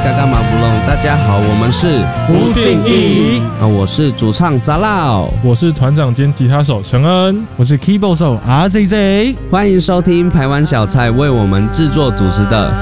嘎嘎马布隆，大家好，我们是不定义。 我是主唱杂老， 我是团长兼吉他手陈恩， 我是 keyboard 手 RJJ。 欢迎收听排湾小菜为我们制作主持的